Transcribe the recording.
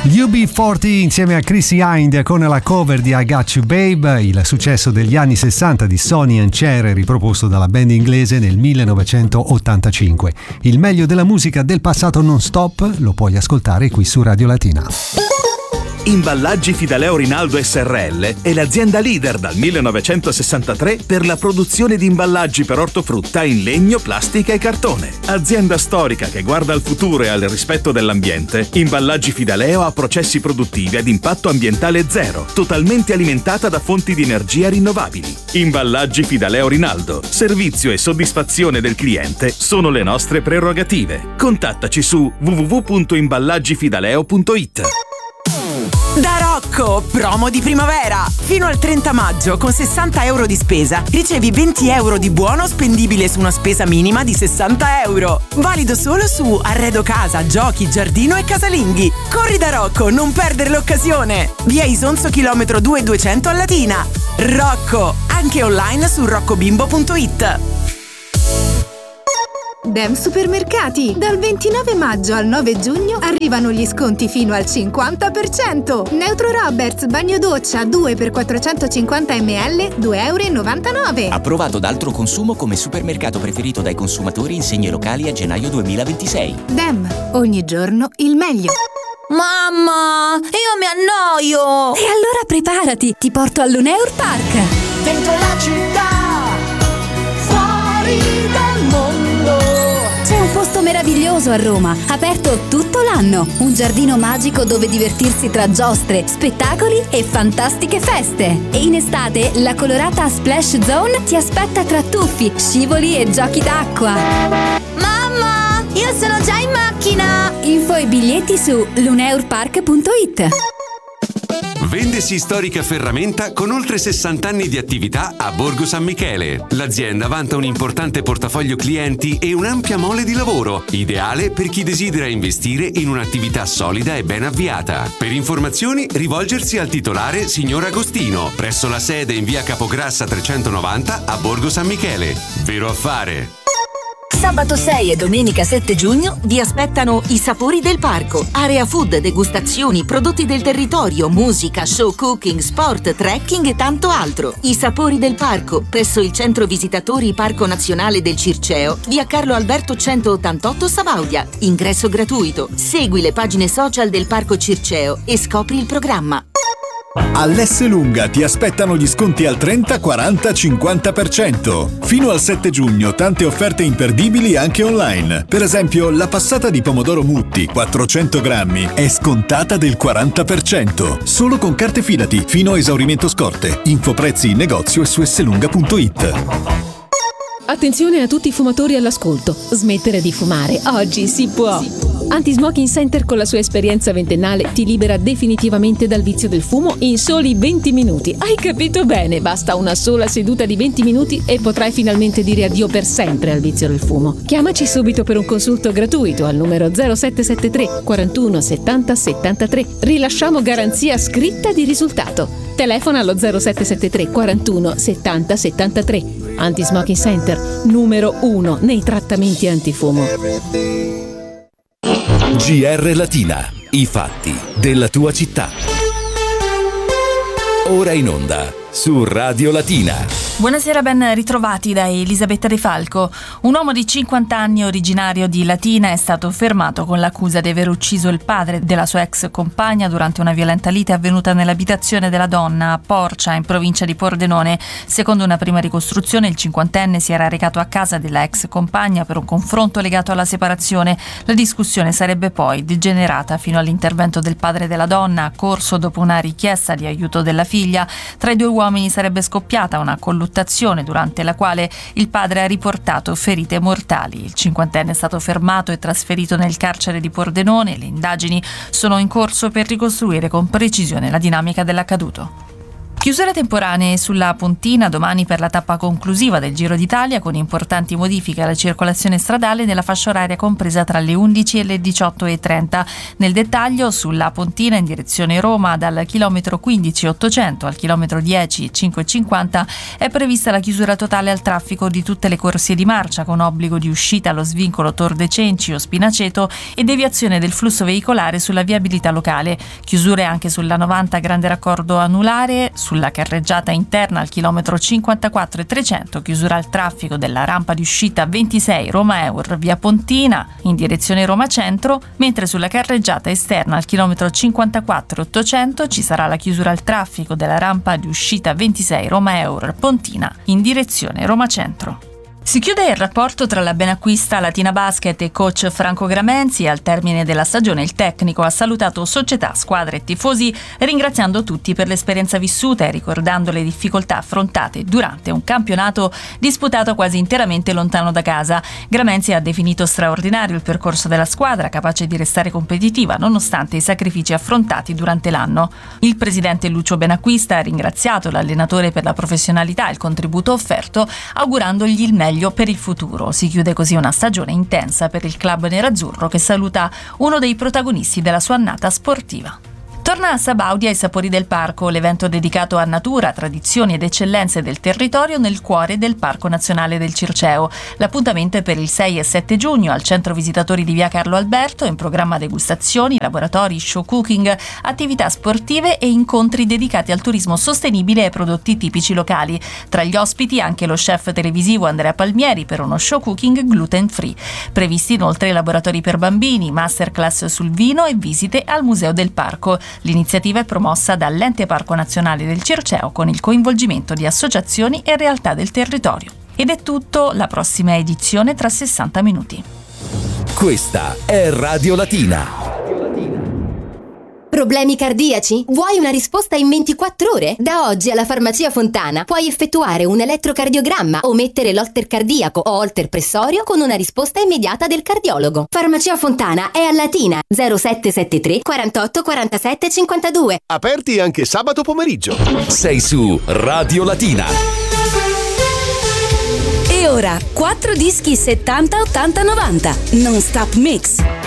UB40 insieme a Chrissy Hynde con la cover di I Got You Babe, il successo degli anni 60 di Sonny and Cher riproposto dalla band inglese nel 1985. Il meglio della musica del passato non stop lo puoi ascoltare qui su Radio Latina. Imballaggi Fidaleo Rinaldo SRL è l'azienda leader dal 1963 per la produzione di imballaggi per ortofrutta in legno, plastica e cartone. Azienda storica che guarda al futuro e al rispetto dell'ambiente, Imballaggi Fidaleo ha processi produttivi ad impatto ambientale zero, totalmente alimentata da fonti di energia rinnovabili. Imballaggi Fidaleo Rinaldo, servizio e soddisfazione del cliente sono le nostre prerogative. Contattaci su www.imballagifidaleo.it. Da Rocco, promo di primavera! Fino al 30 maggio, con 60 euro di spesa, ricevi 20 euro di buono spendibile su una spesa minima di 60 euro. Valido solo su arredo casa, giochi, giardino e casalinghi. Corri da Rocco, non perdere l'occasione! Via Isonzo chilometro 2,200 a Latina. Rocco, anche online su roccobimbo.it. Dem Supermercati! Dal 29 maggio al 9 giugno arrivano gli sconti fino al 50%. Neutro Roberts bagno doccia 2 per 450 ml, 2,99 €. Approvato da altro consumo come supermercato preferito dai consumatori in segni locali a gennaio 2026. Dem, ogni giorno il meglio. Mamma, io mi annoio! E allora preparati, ti porto all'Uneur Park. Dentro la città, fuori dal mondo. C'è un posto meraviglioso a Roma, aperto tutto l'anno. Un giardino magico dove divertirsi tra giostre, spettacoli e fantastiche feste. E in estate la colorata Splash Zone ti aspetta tra tuffi, scivoli e giochi d'acqua. Mamma, io sono già in macchina! Info e biglietti su luneurpark.it. Vendesi Storica Ferramenta con oltre 60 anni di attività a Borgo San Michele. L'azienda vanta un importante portafoglio clienti e un'ampia mole di lavoro, ideale per chi desidera investire in un'attività solida e ben avviata. Per informazioni rivolgersi al titolare signor Agostino, presso la sede in via Capograssa 390 a Borgo San Michele. Vero affare! Sabato 6 e domenica 7 giugno vi aspettano i Sapori del Parco. Area food, degustazioni, prodotti del territorio, musica, show cooking, sport, trekking e tanto altro. I Sapori del Parco, presso il Centro Visitatori Parco Nazionale del Circeo, via Carlo Alberto 188 Sabaudia. Ingresso gratuito. Segui le pagine social del Parco Circeo e scopri il programma. All'Esselunga ti aspettano gli sconti al 30, 40, 50%. Fino al 7 giugno tante offerte imperdibili anche online. Per esempio la passata di pomodoro Mutti 400 grammi è scontata del 40%. Solo con carte Fidati fino a esaurimento scorte. Info prezzi in negozio e su esselunga.it. Attenzione a tutti i fumatori all'ascolto. Smettere di fumare. Oggi si può. Anti-Smoking Center con la sua esperienza ventennale ti libera definitivamente dal vizio del fumo in soli 20 minuti. Hai capito bene? Basta una sola seduta di 20 minuti e potrai finalmente dire addio per sempre al vizio del fumo. Chiamaci subito per un consulto gratuito al numero 0773 41 70 73. Rilasciamo garanzia scritta di risultato. Telefona allo 0773 41 70 73. Anti-Smoking Center, numero 1 nei trattamenti antifumo. GR Latina, i fatti della tua città. Ora in onda su Radio Latina. Buonasera, ben ritrovati da Elisabetta De Falco. Un uomo di 50 anni originario di Latina è stato fermato con l'accusa di aver ucciso il padre della sua ex compagna durante una violenta lite avvenuta nell'abitazione della donna a Porcia, in provincia di Pordenone. Secondo una prima ricostruzione, il cinquantenne si era recato a casa della ex compagna per un confronto legato alla separazione. La discussione sarebbe poi degenerata fino all'intervento del padre della donna, accorso dopo una richiesta di aiuto della figlia. Tra i due uomini sarebbe scoppiata una colluttazione durante la quale il padre ha riportato ferite mortali. Il cinquantenne è stato fermato e trasferito nel carcere di Pordenone. Le indagini sono in corso per ricostruire con precisione la dinamica dell'accaduto. Chiusure temporanee sulla Pontina domani per la tappa conclusiva del Giro d'Italia, con importanti modifiche alla circolazione stradale nella fascia oraria compresa tra le 11 e le 18:30. Nel dettaglio, sulla Pontina in direzione Roma dal chilometro 15,800 al chilometro 10,550 è prevista la chiusura totale al traffico di tutte le corsie di marcia, con obbligo di uscita allo svincolo Tor de Cenci o Spinaceto e deviazione del flusso veicolare sulla viabilità locale. Chiusure anche sulla 90 grande raccordo anulare, sulla carreggiata interna al chilometro 54 e 300, chiusura al traffico della rampa di uscita 26 Roma Eur via Pontina in direzione Roma Centro, mentre sulla carreggiata esterna al chilometro 54 e 800 ci sarà la chiusura al traffico della rampa di uscita 26 Roma Eur Pontina in direzione Roma Centro. Si chiude il rapporto tra la Benacquista Latina Basket e coach Franco Gramenzi. Al termine della stagione il tecnico ha salutato società, squadre e tifosi, ringraziando tutti per l'esperienza vissuta e ricordando le difficoltà affrontate durante un campionato disputato quasi interamente lontano da casa. Gramenzi ha definito straordinario il percorso della squadra, capace di restare competitiva nonostante i sacrifici affrontati durante l'anno. Il presidente Lucio Benacquista ha ringraziato l'allenatore per la professionalità e il contributo offerto, augurandogli il meglio per il futuro. Si chiude così una stagione intensa per il club nerazzurro, che saluta uno dei protagonisti della sua annata sportiva. Torna a Sabaudia ai Sapori del Parco, l'evento dedicato a natura, tradizioni ed eccellenze del territorio nel cuore del Parco Nazionale del Circeo. L'appuntamento è per il 6 e 7 giugno al centro visitatori di via Carlo Alberto, in programma degustazioni, laboratori, show cooking, attività sportive e incontri dedicati al turismo sostenibile e prodotti tipici locali. Tra gli ospiti anche lo chef televisivo Andrea Palmieri per uno show cooking gluten free. Previsti inoltre laboratori per bambini, masterclass sul vino e visite al Museo del Parco. L'iniziativa è promossa dall'Ente Parco Nazionale del Circeo con il coinvolgimento di associazioni e realtà del territorio. Ed è tutto, la prossima edizione tra 60 minuti. Questa è Radio Latina. Problemi cardiaci? Vuoi una risposta in 24 ore? Da oggi alla Farmacia Fontana puoi effettuare un elettrocardiogramma o mettere l'holter cardiaco o holter pressorio con una risposta immediata del cardiologo. Farmacia Fontana è a Latina 0773 48 47 52. Aperti anche sabato pomeriggio. Sei su Radio Latina. E ora 4 dischi 70 80 90 Non Stop Mix.